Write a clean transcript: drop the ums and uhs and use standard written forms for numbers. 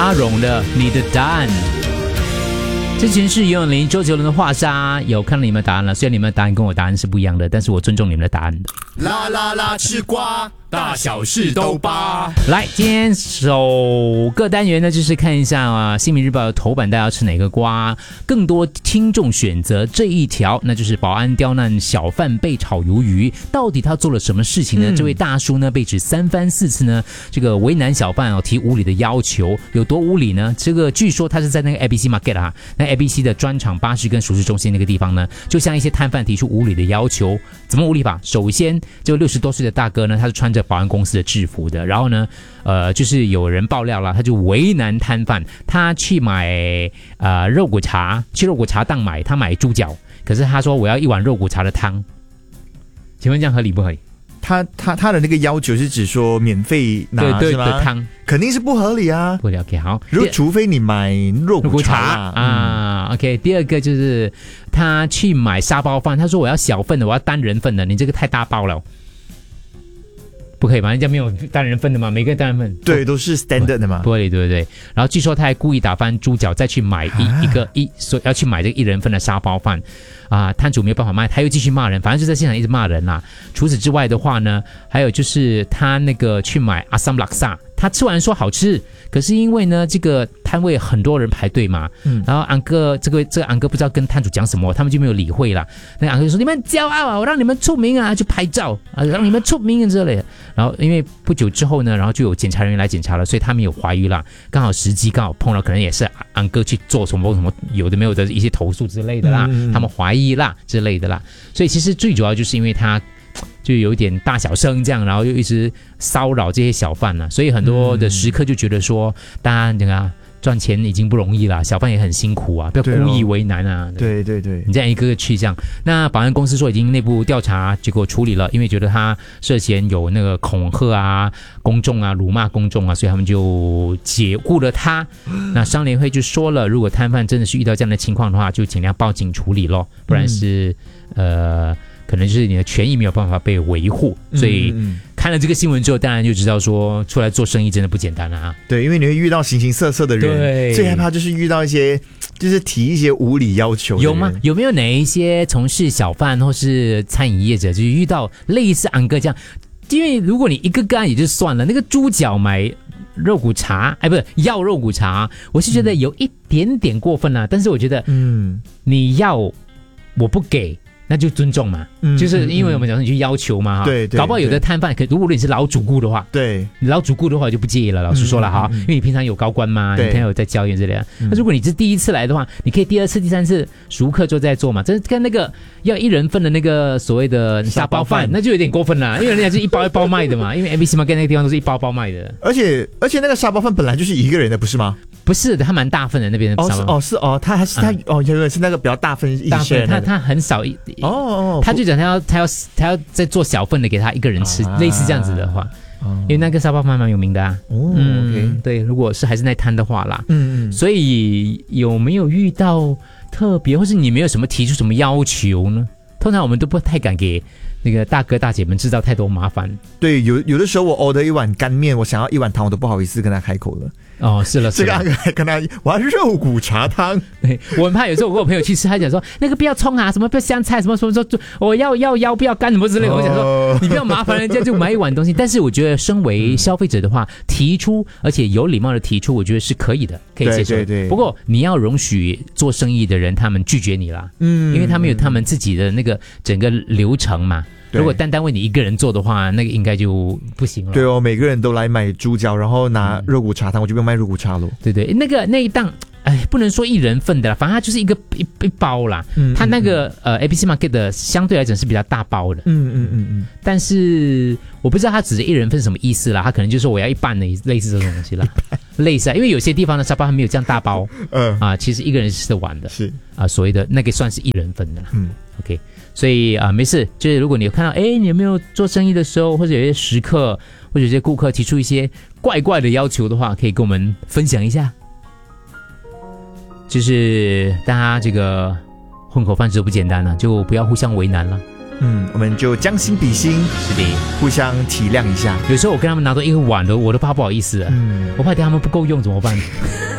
阿荣的《你的答案》。之前是游泳林周杰伦的画沙，有看到你们的答案了。虽然你们的答案跟我答案是不一样的，但是我尊重你们的答案的。 啦啦啦，吃瓜，大小事都扒。 来，今天首个单元呢，就是看一下《新民日报》的头版，大家要吃哪个瓜？更多听众选择这一条，那就是保安刁难小贩被炒鱿鱼，到底他做了什么事情呢？这位大叔呢，被指3番4次呢，这个为难小贩提无理的要求，有多无理呢？这个据说他是在那个 ABC Market 啊，那 ABC 的专场巴士跟熟食中心那个地方呢，就向一些摊贩提出无理的要求。怎么无理法？首先，这个60多岁的大哥呢，他是穿着保安公司的制服的，然后呢，就是有人爆料了，他就为难摊贩，他去买肉骨茶，去肉骨茶档买，他买猪脚，可是他说我要1碗肉骨茶的汤，请问这样合理不合理？ 他的那个要求是指说免费拿对是吗？ 的汤肯定是不合理啊， 不了解。好， 除非你买肉骨茶啊。OK， 第二个就是他去买沙包饭，他说我要小份的，我要单人份的，你这个太大包了。不可以吧？人家没有单人份的嘛，每个单人份对都是 standard 的嘛， 不合理，对不对？然后据说他还故意打翻猪脚，再去买要去买这个1人份的沙包饭啊，摊主没有办法卖，他又继续骂人，反正就在现场一直骂人啦。除此之外的话呢，还有就是他那个去买阿萨姆拉萨，他吃完说好吃，可是因为呢这个摊位很多人排队嘛，然后安哥这个安哥不知道跟摊主讲什么，他们就没有理会啦。那个安哥就说：“你们骄傲啊，我让你们出名啊，去拍照啊，让你们出名啊之类的。”然后因为不久之后呢，然后就有检查人员来检查了，所以他们有怀疑啦，刚好时机刚好碰到，可能也是安哥去做什么有的没有的一些投诉之类的啦，他们怀疑啦之类的啦，所以其实最主要就是因为他就有一点大小声这样，然后又一直骚扰这些小贩了，所以很多的食客就觉得说，大家那个赚钱已经不容易了，小贩也很辛苦啊，不要故意为难啊。 对， 你这样一个个去这样，那保安公司说已经内部调查，结果处理了，因为觉得他涉嫌有那个恐吓啊、公众啊、辱骂公众啊，所以他们就解雇了他。那商联会就说了，如果摊贩真的是遇到这样的情况的话，就尽量报警处理咯，不然是可能就是你的权益没有办法被维护，所以看了这个新闻之后，当然就知道说出来做生意真的不简单了啊。 对，因为你会遇到形形色色的人， 对， 最害怕就是遇到一些就是提一些无理要求的人。 有吗？有没有哪一些从事小贩或是餐饮业者，就是遇到类似安哥这样？因为如果你一个个案也就算了，那个猪脚买肉骨茶，不是要肉骨茶，我是觉得有一点点过分啦。但是我觉得，你要我不给。那就尊重嘛，就是因为我们讲说你去要求嘛， 对， 搞不好有的摊贩，如果你是老主顾的话， 对， 你老主顾的话就不介意了。老实说了哈，因为你平常有高官嘛，你平常有在教员之类的。那如果你是第一次来的话，你可以第2次、第3次熟客就在做嘛。这跟那个要1人份的那个所谓的沙包饭，那就有点过分了，因为人家是一包一包卖的嘛。因为 ABC Market 那个地方都是一包包卖的， 而且那个沙包饭本来就是一个人的，不是吗？ 不是的，它蛮大份的那边的沙包。 他还是原来是那个比较大份一些， 他很少他就讲他要再做小份的给他一个人吃，类似这样子的话，因为那个沙包饭蛮有名的啊。 OK， 对，如果是还是那摊的话啦，所以有没有遇到特别，或是你没有什么提出什么要求呢？通常我们都不太敢给那个大哥大姐们制造太多麻烦。 对，有的时候我 order 1碗干面，我想要1碗汤，我都不好意思跟他开口了。 是了， 这个还跟他我要肉骨茶汤。 对，我很怕有时候我跟我朋友去吃，他讲说那个不要葱啊，什么不要香菜，什么我要腰不要干什么之类的。我想说你不要麻烦人家，就买1碗东西。但是我觉得身为消费者的话，提出而且有礼貌的提出，我觉得是可以的，可以接受。对。不过你要容许做生意的人他们拒绝你啦，因为他们有他们自己的那个整个流程嘛。如果单为你一个人做的话，那个应该就不行了。 对哦，每个人都来买猪脚，然后拿肉骨茶汤，我就不用卖肉骨茶了。 对，那一档，不能说1人份的啦，反正它就是一包啦。它那个ABC Market 的相对来讲是比较大包的。但是我不知道它指的1人份是什么意思啦，它可能就说我要一半的，类似这种东西啦。类似因为有些地方的沙包还没有这样大包，其实一个人是吃得完的，是所谓的那个算是1人份的啦。OK。所以没事，就是如果你有看到，你有没有做生意的时候，或者有些食客或者有些顾客提出一些怪怪的要求的话，可以跟我们分享一下。就是大家这个混口饭吃都不简单了，就不要互相为难了。 我们就将心比心， 是的， 互相体谅一下。 有时候我跟他们拿到一个碗的，我都怕不好意思了，我怕等他们不够用怎么办？